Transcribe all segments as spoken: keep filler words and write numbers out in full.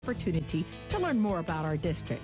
opportunity to learn more about our district.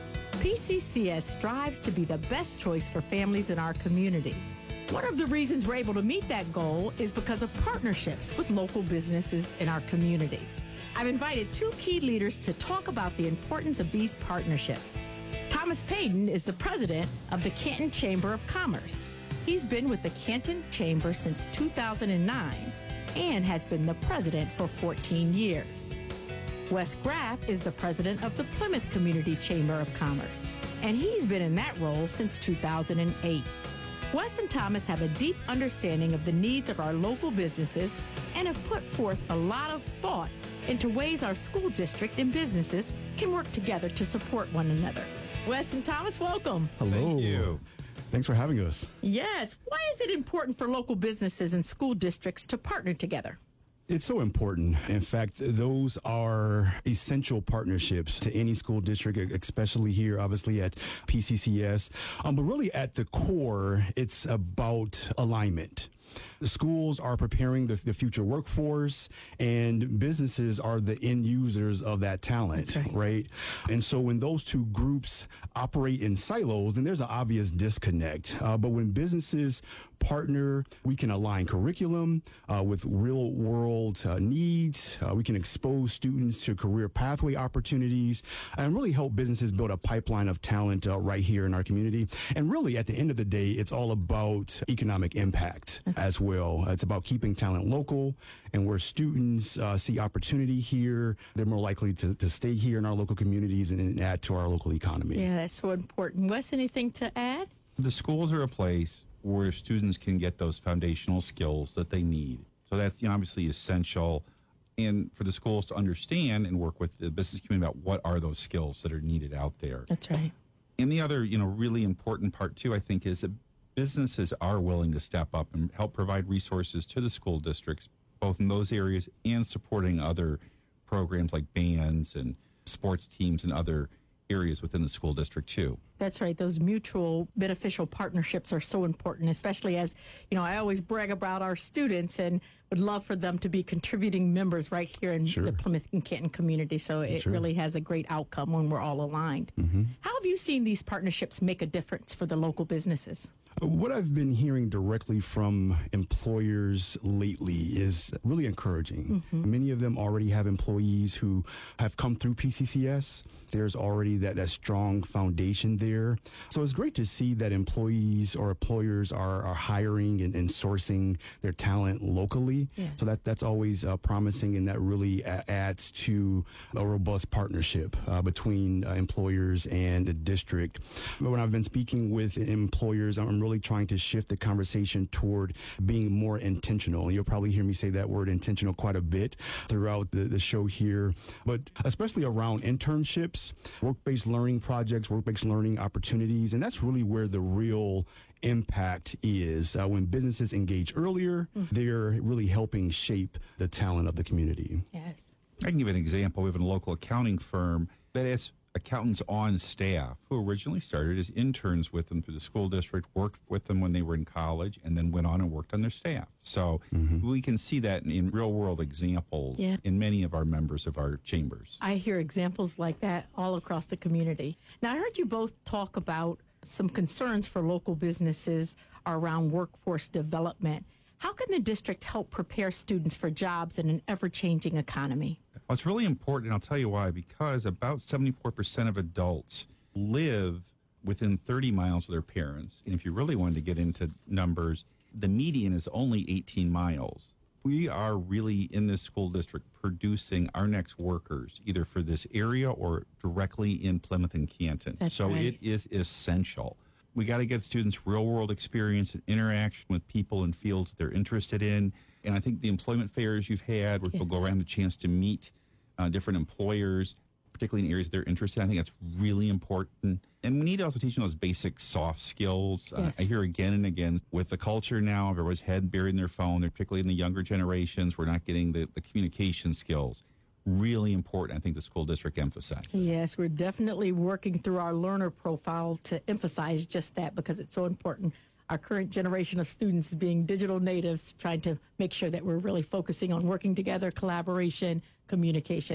P C C S strives to be the best choice for families in our community. One of the reasons we're able to meet that goal is because of partnerships with local businesses in our community. I've invited two key leaders to talk about the importance of these partnerships. Thomas Payton is the president of the Canton Chamber of Commerce. He's been with the Canton Chamber since two thousand nine and has been the president for fourteen years. Wes Graff is the president of the Plymouth Community Chamber of Commerce, and he's been in that role since two thousand eight. Wes and Thomas have a deep understanding of the needs of our local businesses and have put forth a lot of thought into ways our school district and businesses can work together to support one another. Wes and Thomas, welcome. Hello. Thank you. Thanks for having us. Yes. Why is it important for local businesses and school districts to partner together? It's so important. In fact, those are essential partnerships to any school district, especially here, obviously, at P C C S. Um, but really, at the core, it's about alignment. The schools are preparing the, the future workforce, and businesses are the end users of that talent, That's right. right? And so when those two groups operate in silos, then there's an obvious disconnect. Uh, but when businesses partner, we can align curriculum uh, with real world uh, needs. Uh, we can expose students to career pathway opportunities and really help businesses build a pipeline of talent uh, right here in our community. And really, at the end of the day, it's all about economic impact as well. It's about keeping talent local, and where students uh, see opportunity here, they're more likely to, to stay here in our local communities and, and add to our local economy. Yeah, that's so important. Wes, anything to add? The schools are a place where students can get those foundational skills that they need. So that's, you know, obviously essential. And for the schools to understand and work with the business community about what are those skills that are needed out there. That's right. And the other, you know, really important part too, I think, is that businesses are willing to step up and help provide resources to the school districts, both in those areas and supporting other programs like bands and sports teams and other areas within the school district too. That's right. Those mutual beneficial partnerships are so important, especially as, you know, I always brag about our students and would love for them to be contributing members right here in Sure. the Plymouth and Canton community. So it Sure. really has a great outcome when we're all aligned. Mm-hmm. How have you seen these partnerships make a difference for the local businesses? What I've been hearing directly from employers lately is really encouraging. Mm-hmm. Many of them already have employees who have come through P C C S. There's already that, that strong foundation there. So it's great to see that employees or employers are, are hiring and, and sourcing their talent locally. Yeah. So that that's always uh, promising, and that really a- adds to a robust partnership uh, between uh, employers and the district. But when I've been speaking with employers, I'm really trying to shift the conversation toward being more intentional. You'll probably hear me say that word intentional quite a bit throughout the, the show here, but especially around internships, work-based learning projects, work-based learning opportunities, and that's really where the real impact is. Uh, when businesses engage earlier, mm-hmm. they're really helping shape the talent of the community. Yes. I can give an example. We have a local accounting firm that has accountants on staff who originally started as interns with them through the school district, worked with them when they were in college, and then went on and worked on their staff. So mm-hmm. we can see that in, in real-world examples yeah. in many of our members of our chambers. I hear examples like that all across the community. Now, I heard you both talk about some concerns for local businesses around workforce development. How can the district help prepare students for jobs in an ever-changing economy? Well, it's really important, and I'll tell you why, because about seventy-four percent of adults live within thirty miles of their parents. And if you really wanted to get into numbers, the median is only eighteen miles. We are really in this school district producing our next workers, either for this area or directly in Plymouth and Canton. That's so right. It is essential. We got to get students real world experience and interaction with people in fields that they're interested in. And I think the employment fairs you've had, where yes. people go around, the chance to meet uh, different employers, particularly in areas that they're interested in, I think that's really important. And we need to also teach them those basic soft skills. Yes. Uh, I hear again and again with the culture now, everybody's head buried in their phone, they're particularly in the younger generations, we're not getting the, the communication skills. Really important, I think the school district emphasized. Yes, we're definitely working through our learner profile to emphasize just that, because it's so important. Our current generation of students being digital natives, trying to make sure that we're really focusing on working together, collaboration, communication.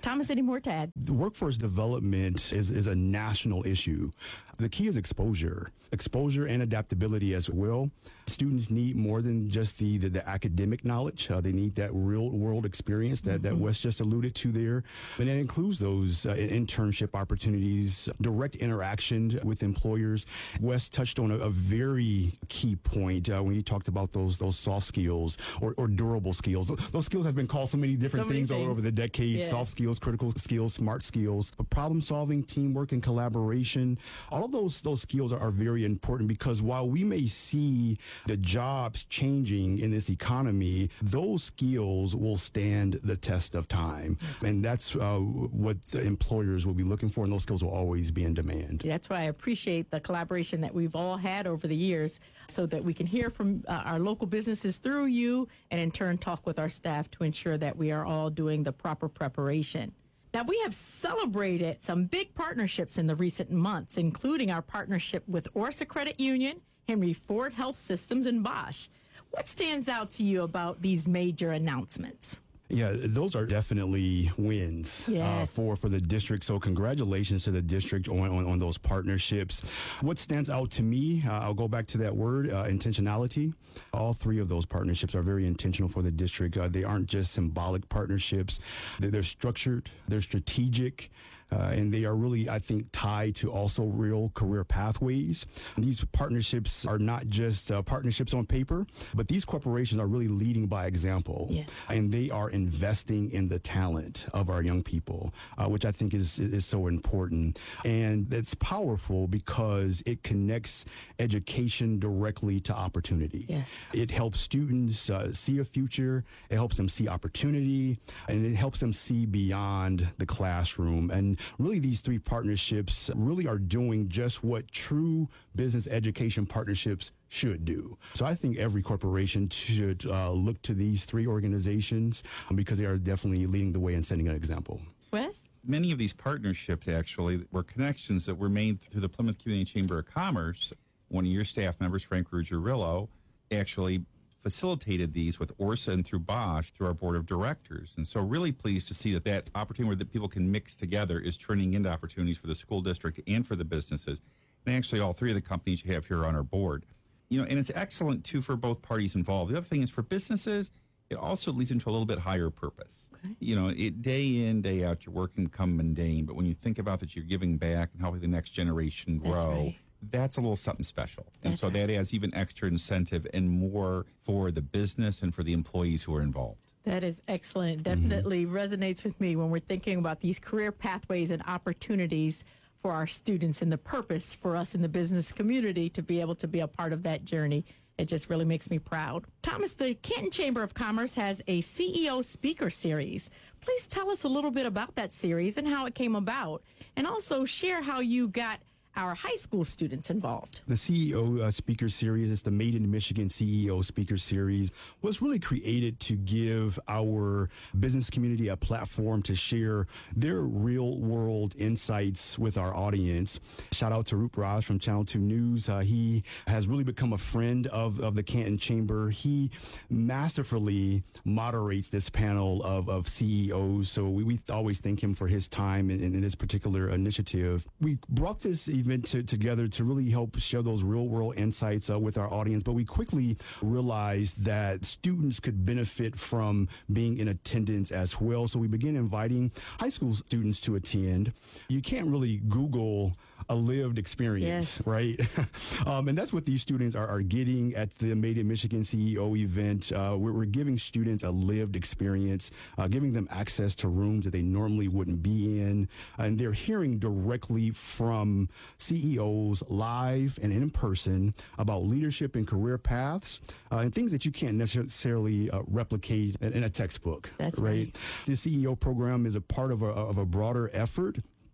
Thomas, any more to add? The workforce development is, is a national issue. The key is exposure, exposure and adaptability as well. Students need more than just the, the, the academic knowledge. Uh, they need that real world experience that, mm-hmm. that Wes just alluded to there. And that includes those uh, internship opportunities, direct interaction with employers. Wes touched on a, a very key point uh, when he talked about those those soft skills or, or durable skills. Those skills have been called so many different so many things, things over the decades. Yeah. Soft skills, critical skills, smart skills, but problem solving, teamwork, and collaboration. All of those those skills are, are very important because while we may see the jobs changing in this economy, those skills will stand the test of time. And that's uh, what the employers will be looking for, and those skills will always be in demand. That's why I appreciate the collaboration that we've all had over the years so that we can hear from uh, our local businesses through you and in turn talk with our staff to ensure that we are all doing the proper preparation. Now, we have celebrated some big partnerships in the recent months, including our partnership with Orsa Credit Union, Henry Ford Health Systems, and Bosch. What stands out to you about these major announcements? Yeah, those are definitely wins yes. uh, for, for the district. So congratulations to the district on, on, on those partnerships. What stands out to me, uh, I'll go back to that word, uh, intentionality. All three of those partnerships are very intentional for the district. Uh, they aren't just symbolic partnerships. They're, they're structured, they're strategic. Uh, and they are really, I think, tied to also real career pathways. These partnerships are not just uh, partnerships on paper, but these corporations are really leading by example. Yeah. And they are investing in the talent of our young people, uh, which I think is, is so important. And it's powerful because it connects education directly to opportunity. Yes. It helps students uh, see a future, it helps them see opportunity, and it helps them see beyond the classroom. And really, these three partnerships really are doing just what true business education partnerships should do. So I think every corporation should uh, look to these three organizations because they are definitely leading the way and setting an example. Wes? Many of these partnerships actually were connections that were made through the Plymouth Community Chamber of Commerce. One of your staff members, Frank Ruggiero, actually facilitated these with Orsa and through Bosch through our board of directors. And so really pleased to see that that opportunity where that people can mix together is turning into opportunities for the school district and for the businesses. And actually all three of the companies you have here on our board. You know, and it's excellent too for both parties involved. The other thing is for businesses, it also leads into a little bit higher purpose. Okay. You know, it day in, day out, your work can become mundane, but when you think about that you're giving back and helping the next generation grow, that's right. That's a little something special. That's and so right. that adds even extra incentive and more for the business and for the employees who are involved. That is excellent. It definitely mm-hmm. resonates with me when we're thinking about these career pathways and opportunities for our students and the purpose for us in the business community to be able to be a part of that journey. It just really makes me proud. Thomas, the Canton Chamber of Commerce has a C E O speaker series. Please tell us a little bit about that series and how it came about, and also share how you got our high school students involved. The C E O uh, Speaker Series, it's the Made in Michigan C E O Speaker Series, was really created to give our business community a platform to share their real world insights with our audience. Shout out to Roop Raj from Channel two News. Uh, he has really become a friend of, of the Canton Chamber. He masterfully moderates this panel of, of C E Os, so we, we always thank him for his time in, in this particular initiative. We brought this event to, together to really help share those real world insights uh, with our audience, but we quickly realized that students could benefit from being in attendance as well. So we began inviting high school students to attend. You can't really Google a lived experience, yes. right? um, and that's what these students are, are getting at the Made in Michigan C E O event. Uh, we're, we're giving students a lived experience, uh, giving them access to rooms that they normally wouldn't be in. And they're hearing directly from C E Os live and in person about leadership and career paths uh, and things that you can't necessarily uh, replicate in, in a textbook. That's right. right. The C E O program is a part of a, of a broader effort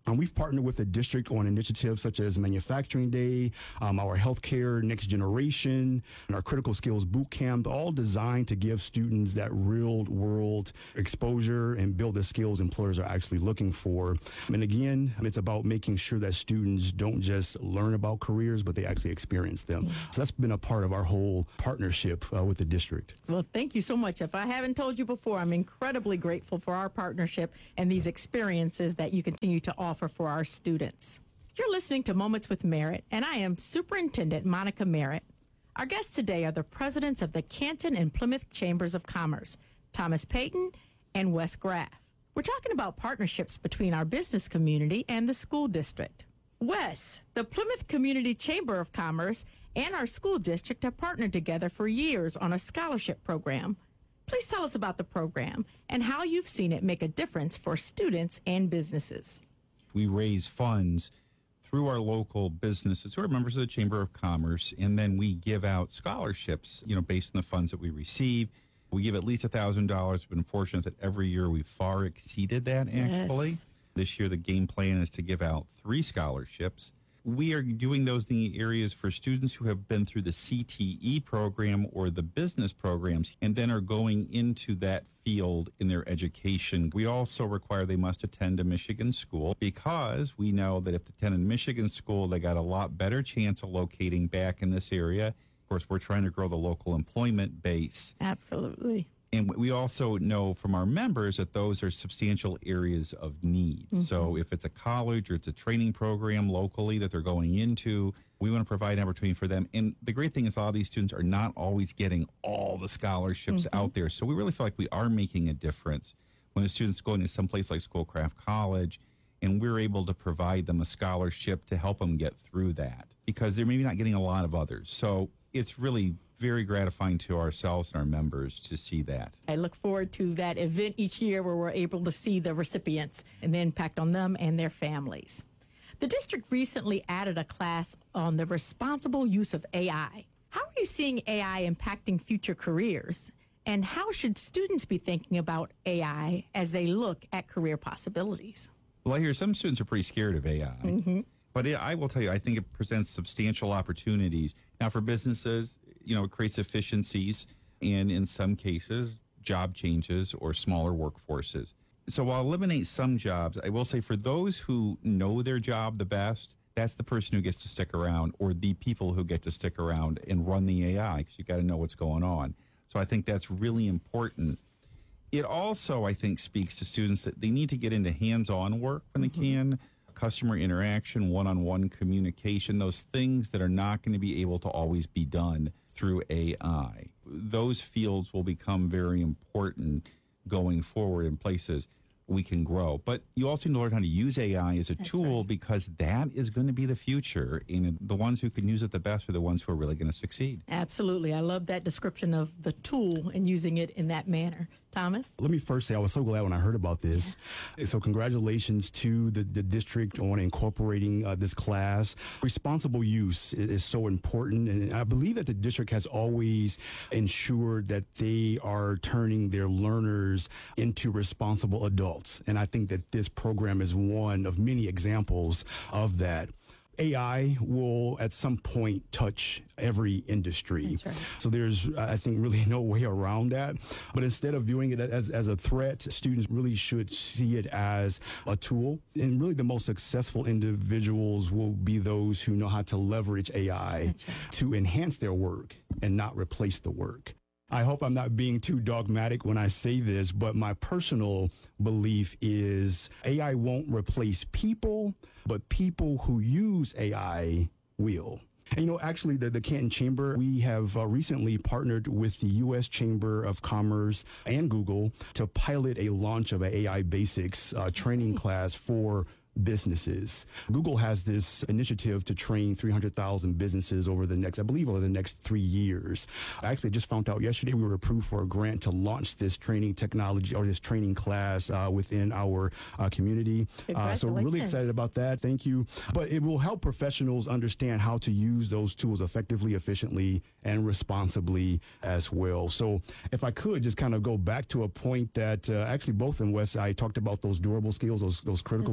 Um, we've partnered with the district on initiatives such as Manufacturing Day, um, our Healthcare Next Generation, and our Critical Skills Boot Camp, all designed to give students that real-world exposure and build the skills employers are actually looking for. And again, it's about making sure that students don't just learn about careers, but they actually experience them. Yeah. So that's been a part of our whole partnership uh, with the district. Well, thank you so much. If I haven't told you before, I'm incredibly grateful for our partnership and these experiences that you continue to offer for our students. You're listening to Moments with Merit, and I am Superintendent Monica Merritt. Our guests today are the presidents of the Canton and Plymouth Chambers of Commerce, Thomas Payton and Wes Graff. We're talking about partnerships between our business community and the school district. Wes, the Plymouth Community Chamber of Commerce and our school district have partnered together for years on a scholarship program. Please tell us about the program and how you've seen it make a difference for students and businesses. We raise funds through our local businesses who are members of the Chamber of Commerce, and then we give out scholarships, you know, based on the funds that we receive. We give at least one thousand dollars. We've been fortunate that every year we've far exceeded that, actually. Yes. This year, the game plan is to give out three scholarships. We are doing those in the areas for students who have been through the C T E program or the business programs and then are going into that field in their education. We also require they must attend a Michigan school because we know that if they attend a Michigan school, they got a lot better chance of locating back in this area. Of course, we're trying to grow the local employment base. Absolutely. And we also know from our members that those are substantial areas of need. Mm-hmm. So if it's a college or it's a training program locally that they're going into, we want to provide an opportunity for them. And the great thing is a lot of these students are not always getting all the scholarships mm-hmm. out there. So we really feel like we are making a difference when a student's going to someplace like Schoolcraft College and we're able to provide them a scholarship to help them get through that because they're maybe not getting a lot of others. So it's really very gratifying to ourselves and our members to see that. I look forward to that event each year where we're able to see the recipients and the impact on them and their families. The district recently added a class on the responsible use of A I. How are you seeing A I impacting future careers? And how should students be thinking about A I as they look at career possibilities? Well, I hear some students are pretty scared of A I. Mm-hmm. But it, I will tell you, I think it presents substantial opportunities. Now, for businesses, you know, it creates efficiencies and in some cases, job changes or smaller workforces. So while it eliminates some jobs, I will say for those who know their job the best, that's the person who gets to stick around or the people who get to stick around and run the A I because you got to know what's going on. So I think that's really important. It also, I think, speaks to students that they need to get into hands-on work when mm-hmm. they can. Customer interaction, one-on-one communication, those things that are not going to be able to always be done through A I. Those fields will become very important going forward in places we can grow. But you also need to learn how to use A I as a That's tool right. because that is going to be the future. And the ones who can use it the best are the ones who are really going to succeed. Absolutely. I love that description of the tool and using it in that manner. Thomas? Let me first say I was so glad when I heard about this. Yeah. So congratulations to the, the district on incorporating uh, this class. Responsible use is, is so important. And I believe that the district has always ensured that they are turning their learners into responsible adults. And I think that this program is one of many examples of that. A I will at some point touch every industry. That's right. So there's, I think, really no way around that. But instead of viewing it as, as a threat, students really should see it as a tool. And really the most successful individuals will be those who know how to leverage A I right. to enhance their work and not replace the work. I hope I'm not being too dogmatic when I say this, but my personal belief is A I won't replace people, but people who use A I will. And, you know, actually, the, the Canton Chamber, we have uh, recently partnered with the U S Chamber of Commerce and Google to pilot a launch of an A I basics uh, training class for businesses. Google has this initiative to train three hundred thousand businesses over the next, I believe, over the next three years. I actually just found out yesterday we were approved for a grant to launch this training technology or this training class uh, within our uh, community. Uh, so we're really excited about that. Thank you. But it will help professionals understand how to use those tools effectively, efficiently, and responsibly as well. So if I could just kind of go back to a point that uh, actually both in West, I talked about those durable skills, those, those critical That's right. skills.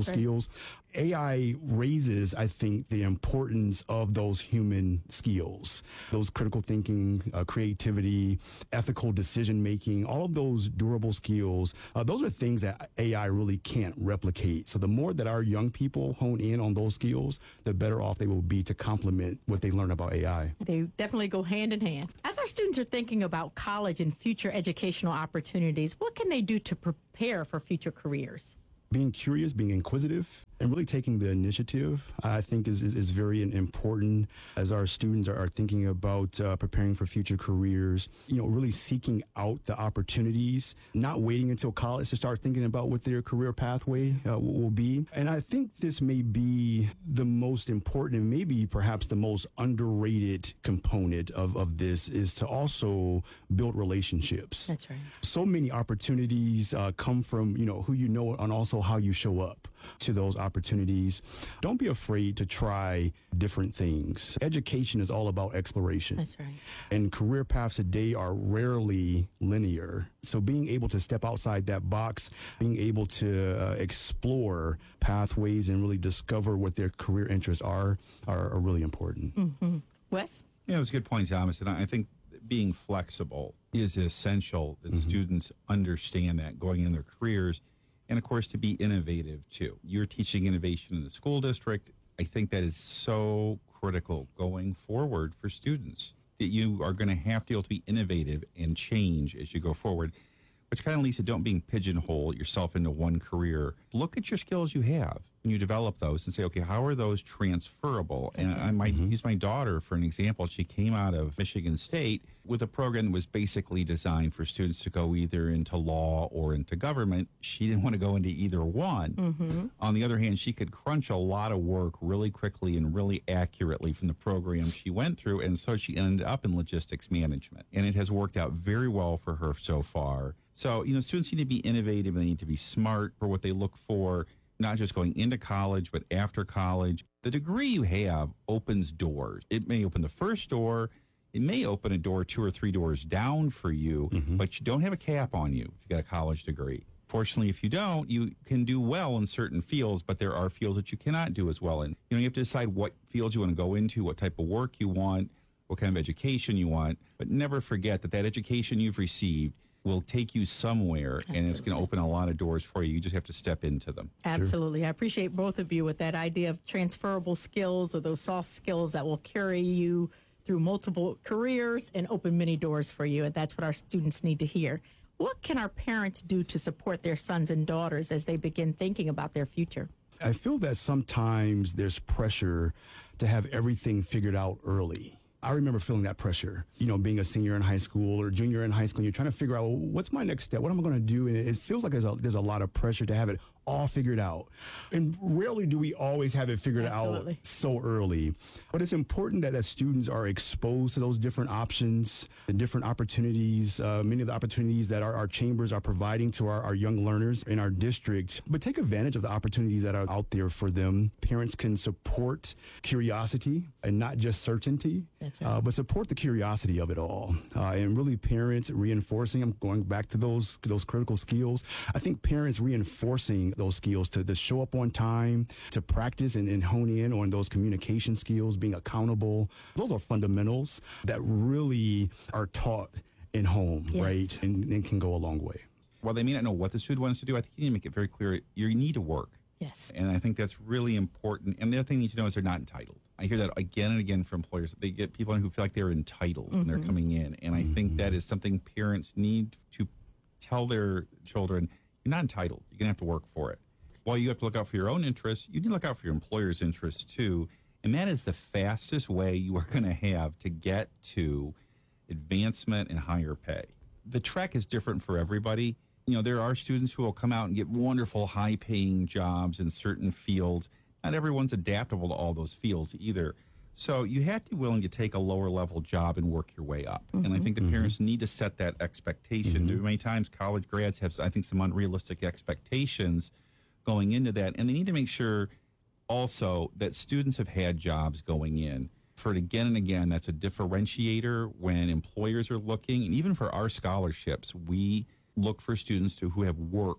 skills. A I raises, I think, the importance of those human skills, those critical thinking, uh, creativity, ethical decision making, all of those durable skills. Uh, those are things that A I really can't replicate. So the more that our young people hone in on those skills, the better off they will be to complement what they learn about A I. They definitely go hand in hand. As our students are thinking about college and future educational opportunities, what can they do to prepare for future careers? Being curious, being inquisitive, and really taking the initiative, I think is, is, is very important as our students are, are thinking about uh, preparing for future careers, you know, really seeking out the opportunities, not waiting until college to start thinking about what their career pathway uh, will be. And I think this may be the most important and maybe perhaps the most underrated component of, of this is to also build relationships. That's right. So many opportunities uh, come from, you know, who you know and also how you show up to those opportunities. Don't be afraid to try different things. Education is all about exploration. That's right. And career paths today are rarely linear. So being able to step outside that box, being able to uh, explore pathways and really discover what their career interests are, are, are really important. Mm-hmm. Wes? Yeah, it was a good point, Thomas. And I think being flexible is essential that mm-hmm. students understand that going in their careers. And, of course, to be innovative, too. You're teaching innovation in the school district. I think that is so critical going forward for students, that you are going to have to be able to be innovative and change as you go forward, which kind of leads to don't being pigeonhole yourself into one career. Look at your skills you have and you develop those and say, okay, how are those transferable? And I might mm-hmm. use my daughter for an example. She came out of Michigan State with a program that was basically designed for students to go either into law or into government. She didn't want to go into either one. Mm-hmm. On the other hand, she could crunch a lot of work really quickly and really accurately from the program she went through. And so she ended up in logistics management. And it has worked out very well for her so far. So, you know, students need to be innovative and they need to be smart for what they look for, not just going into college, but after college. The degree you have opens doors. It may open the first door. It may open a door two or three doors down for you, mm-hmm. but you don't have a cap on you if you got a college degree. Fortunately, if you don't, you can do well in certain fields, but there are fields that you cannot do as well in. You know, you have to decide what fields you want to go into, what type of work you want, what kind of education you want, but never forget that that education you've received will take you somewhere. Absolutely. And it's going to open a lot of doors for you. You just have to step into them. Absolutely. Sure. I appreciate both of you with that idea of transferable skills or those soft skills that will carry you through multiple careers and open many doors for you. And that's what our students need to hear. What can our parents do to support their sons and daughters as they begin thinking about their future? I feel that sometimes there's pressure to have everything figured out early. I remember feeling that pressure, you know, being a senior in high school or junior in high school. You're trying to figure out, well, what's my next step? What am I going to do? And it feels like there's a, there's a lot of pressure to have it all figured out. And rarely do we always have it figured Absolutely. out so early. But it's important that as students are exposed to those different options, the different opportunities, uh, many of the opportunities that our, our chambers are providing to our, our young learners in our district. But take advantage of the opportunities that are out there for them. Parents can support curiosity and not just certainty, That's right. uh, but support the curiosity of it all. Uh, and really parents reinforcing, I'm going back to those, those critical skills. I think parents reinforcing those skills to, to show up on time, to practice and, and hone in on those communication skills, being accountable. Those are fundamentals that really are taught in home, yes. right? And, and can go a long way. While they may not know what the student wants to do, I think you need to make it very clear you need to work. Yes. And I think that's really important. And the other thing you need to know is they're not entitled. I hear that again and again from employers. They get people who feel like they're entitled mm-hmm. when they're coming in. And I mm-hmm. think that is something parents need to tell their children, you're not entitled. You're going to have to work for it. While you have to look out for your own interests, you need to look out for your employer's interests too. And that is the fastest way you are going to have to get to advancement and higher pay. The track is different for everybody. You know, there are students who will come out and get wonderful high-paying jobs in certain fields. Not everyone's adaptable to all those fields either. So you have to be willing to take a lower-level job and work your way up. Mm-hmm. And I think the mm-hmm. parents need to set that expectation. Mm-hmm. Many times college grads have, I think, some unrealistic expectations going into that. And they need to make sure also that students have had jobs going in. For it again and again, that's a differentiator when employers are looking. And even for our scholarships, we look for students to, who have worked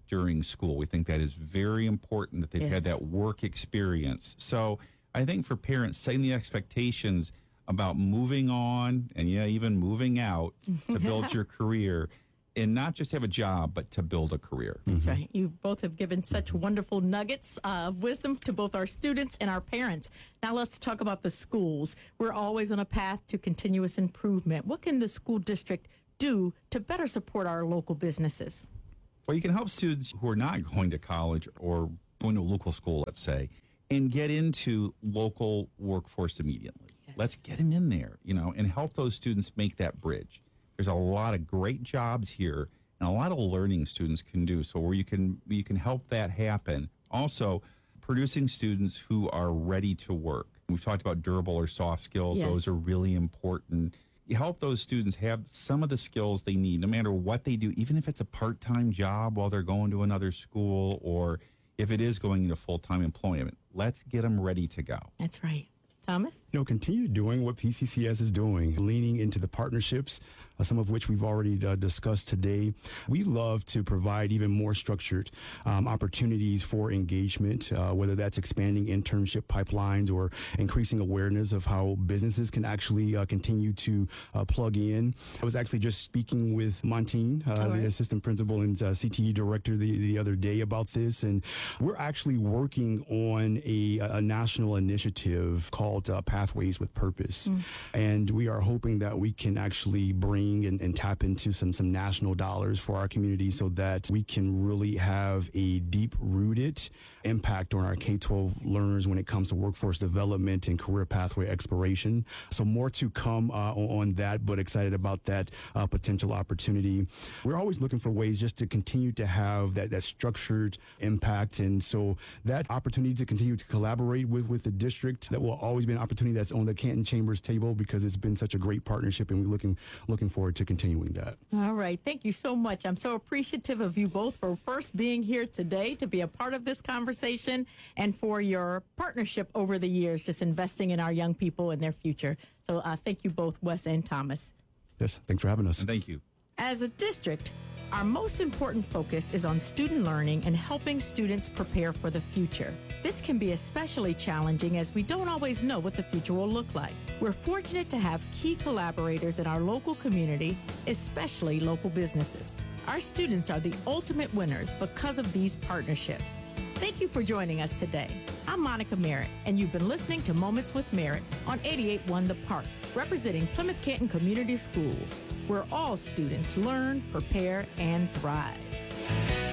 during school. We think that is very important that they've Yes. had that work experience. So I think for parents, setting the expectations about moving on and, yeah, even moving out to build your career and not just have a job, but to build a career. That's right. You both have given such wonderful nuggets of wisdom to both our students and our parents. Now let's talk about the schools. We're always on a path to continuous improvement. What can the school district do to better support our local businesses? Well, you can help students who are not going to college or going to a local school, let's say, and get into local workforce immediately. Yes. Let's get them in there, you know, and help those students make that bridge. There's a lot of great jobs here and a lot of learning students can do. So where you can you can help that happen. Also, producing students who are ready to work. We've talked about durable or soft skills. Yes. Those are really important. You help those students have some of the skills they need, no matter what they do, even if it's a part-time job while they're going to another school or if it is going into full-time employment. Let's get them ready to go. That's right. Thomas? You know, continue doing what P C C S is doing, leaning into the partnerships, uh, some of which we've already uh, discussed today. We love to provide even more structured um, opportunities for engagement, uh, whether that's expanding internship pipelines or increasing awareness of how businesses can actually uh, continue to uh, plug in. I was actually just speaking with Montine, uh, All right. the assistant principal and uh, C T E director the, the other day about this, and we're actually working on a, a national initiative called Uh, Pathways with Purpose. Mm. And we are hoping that we can actually bring and, and tap into some, some national dollars for our community so that we can really have a deep-rooted impact on our K twelve learners when it comes to workforce development and career pathway exploration. So more to come uh, on, on that, but excited about that uh, potential opportunity. We're always looking for ways just to continue to have that, that structured impact. And so that opportunity to continue to collaborate with, with the district, that will always be an opportunity that's on the Canton Chamber's table because it's been such a great partnership, and we're looking looking forward to continuing that. All right. Thank you so much. I'm so appreciative of you both for first being here today to be a part of this conversation and for your partnership over the years, just investing in our young people and their future. So uh, thank you both, Wes and Thomas. Yes, thanks for having us. And thank you. As a district, our most important focus is on student learning and helping students prepare for the future. This can be especially challenging as we don't always know what the future will look like. We're fortunate to have key collaborators in our local community, especially local businesses. Our students are the ultimate winners because of these partnerships. Thank you for joining us today. I'm Monica Merritt, and you've been listening to Moments with Merritt on eighty-eight point one The Park, representing Plymouth Canton Community Schools, where all students learn, prepare, and thrive.